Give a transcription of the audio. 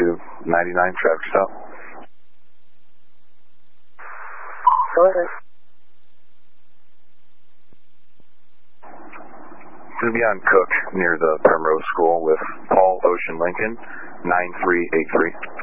99 traffic stop. Go ahead. Going to be on Cook near the Primrose School with Paul Ocean Lincoln, 9383.